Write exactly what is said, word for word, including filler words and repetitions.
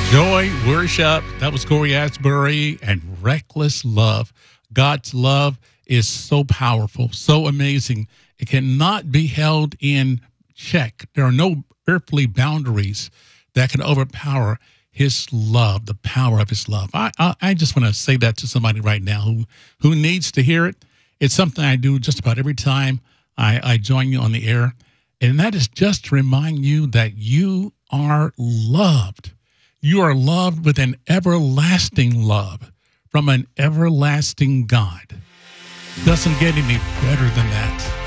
Joy, worship. That was Corey Asbury and Reckless Love. God's love is so powerful, so amazing. It cannot be held in check. There are no earthly boundaries that can overpower his love, the power of his love. I, I, I just want to say that to somebody right now who, who needs to hear it. It's something I do just about every time I, I join you on the air. And that is just to remind you that you are loved. You are loved with an everlasting love from an everlasting God. Doesn't get any better than that.